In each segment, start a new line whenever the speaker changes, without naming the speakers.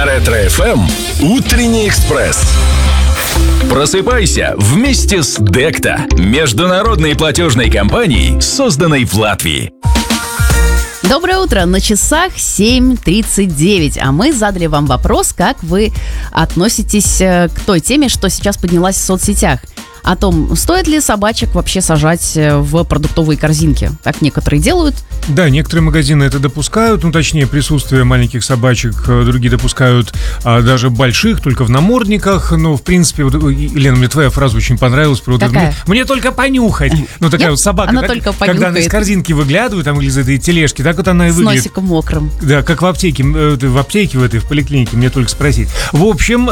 На Ретро-ФМ «Утренний экспресс». Просыпайся вместе с Декта, международной платежной компанией, созданной в Латвии.
Доброе утро, на часах 7:39, а мы задали вам вопрос, как вы относитесь к той теме, что сейчас поднялась в соцсетях. О том, стоит ли собачек вообще сажать в продуктовые корзинки, как некоторые делают.
Да, некоторые магазины это допускают, точнее, присутствие маленьких собачек, другие допускают даже больших, только в намордниках. Но, в принципе, Лена, мне твоя фраза очень понравилась. Мне только понюхать. Такая вот собака,
она только
когда она из корзинки выглядывает, там, из этой тележки, так вот она и выглядит.
С носиком мокрым.
Да, как в аптеке, в поликлинике, мне только спросить. В общем,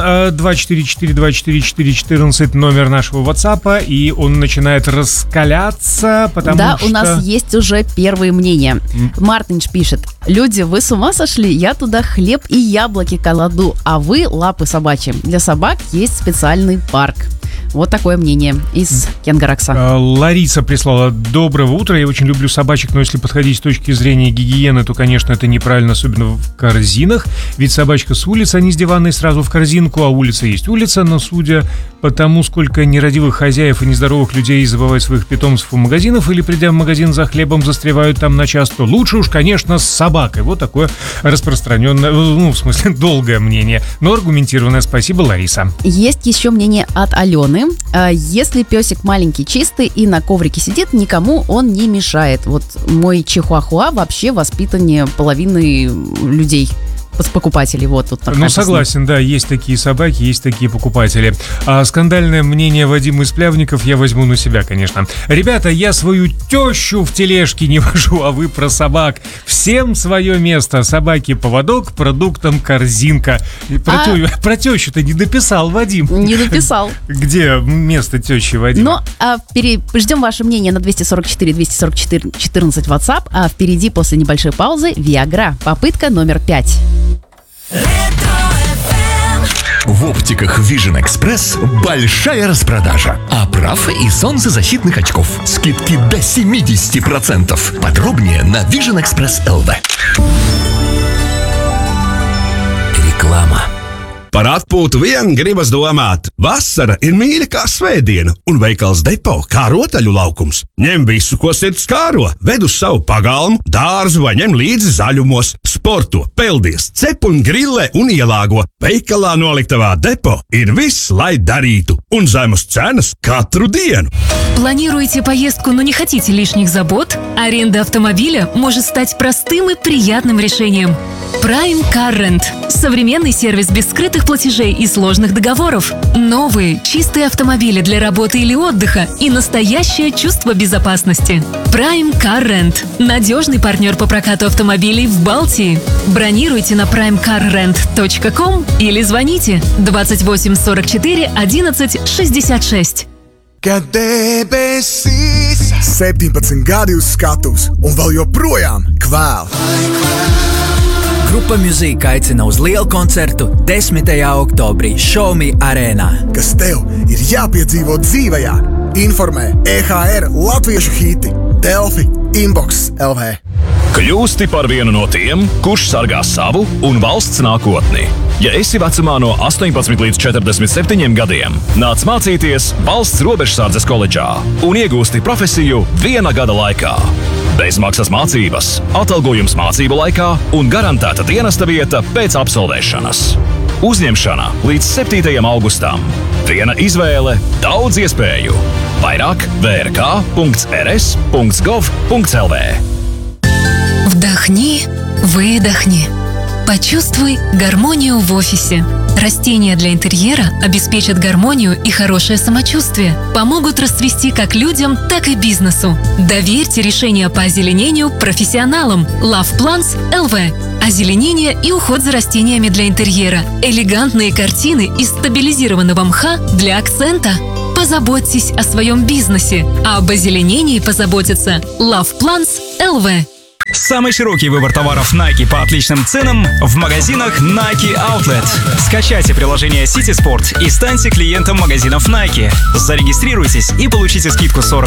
244-24-14 номер нашего WhatsApp, и он начинает раскаляться, потому что...
Да, у нас есть уже первые мнения. Мартинш пишет: люди, вы с ума сошли? Я туда хлеб и яблоки кладу, а вы лапы собачьи. Для собак есть специальный парк. Вот такое мнение из Кенгаракса.
Лариса прислала: доброго утра, я очень люблю собачек, но если подходить с точки зрения гигиены, то, конечно, это неправильно, особенно в корзинах. Ведь собачка с улицы, а не с дивана, и сразу в корзинку, а улица есть улица. Но судя по тому, сколько нерадивых хозяев и нездоровых людей забывают своих питомцев у магазинов или, придя в магазин за хлебом, застревают там на час, то лучше уж, конечно, с собакой. Вот такое распространенное, долгое мнение, но аргументированное. Спасибо, Лариса.
Есть еще мнение от Алены. Если песик маленький, чистый и на коврике сидит, никому он не мешает. Вот мой чихуахуа вообще воспитаннее половины людей, покупателей. Вот тут.
Согласен, да, есть такие собаки, есть такие покупатели. А скандальное мнение Вадима из Плявников я возьму на себя, конечно. Ребята, я свою тещу в тележке не вожу, а вы про собак. Всем свое место. Собаки поводок, продуктам корзинка. Про тещу ты не дописал, Вадим.
Не дописал.
Где место тещи, Вадим?
Ждем ваше мнение на 244-244-14 WhatsApp, а впереди после небольшой паузы Viagra. Попытка номер 5.
В оптиках Vision Express большая распродажа оправ и солнцезащитных очков. Скидки до 70%. Подробнее на Vision Express LV. Реклама.
Par atpūtu vien gribas domāt. Vasara ir mīļa kā svētdiena, un veikals Depo kā rotaļu laukums. Ņem visu, ko sirds kāro, ved uz savu pagalmu, dārzu vai ņem līdzi zaļumos. Sporto, peldies, cep un grillē un ielāgo. Veikalā noliktavā Depo ir viss, lai darītu, un zemes cenas katru dienu.
Планируете поездку, но не хотите лишних забот? Аренда автомобиля может стать простым и приятным решением. Prime Car Rent – современный сервис без скрытых платежей и сложных договоров. Новые, чистые автомобили для работы или отдыха и настоящее чувство безопасности. Prime Car Rent – надежный партнер по прокату автомобилей в Балтии. Бронируйте на primecarrent.com или звоните 28 44 11 66.
Kad debesīs 17 gadi uz skatuves un vēl joprojām kvēl.
Grupa Mūzika aicina uz lielu koncertu 10. oktobrī Show Me Arēnā.
Kas tev ir jāpiedzīvo dzīvajā? Informē EHR latviešu hīti Delfi Inbox LV.
Kļūsti par vienu no tiem, kurš sargā savu un valsts nākotni. Ja esi vecumā no 18 līdz 47 gadiem, nāc mācīties Valsts robežsardzes koledžā un iegūsti profesiju viena gada laikā. Bezmaksas mācības, atalgojums mācību laikā un garantēta dienesta vieta pēc absolvēšanas. Uzņemšana līdz 7. augustam. Viena izvēle, daudz iespēju. Vairāk vrk.rs.gov.lv.
Вдохни, выдохни. Почувствуй гармонию в офисе. Растения для интерьера обеспечат гармонию и хорошее самочувствие. Помогут расцвести как людям, так и бизнесу. Доверьте решения по озеленению профессионалам. Love Plants LV. Озеленение и уход за растениями для интерьера. Элегантные картины из стабилизированного мха для акцента. Позаботьтесь о своем бизнесе, а об озеленении позаботится Love Plants LV.
Самый широкий выбор товаров Nike по отличным ценам в магазинах Nike Outlet. Скачайте приложение City Sport и станьте клиентом магазинов Nike. Зарегистрируйтесь и получите скидку 40%.